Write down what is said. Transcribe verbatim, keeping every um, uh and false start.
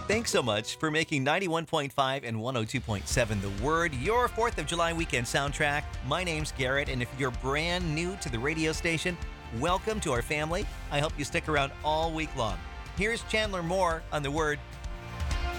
Thanks so much for making ninety-one point five and one oh two point seven The Word your fourth of July weekend soundtrack. My name's Garrett, and if you're brand new to the radio station, welcome to our family. I hope you stick around all week long. Here's Chandler Moore on The Word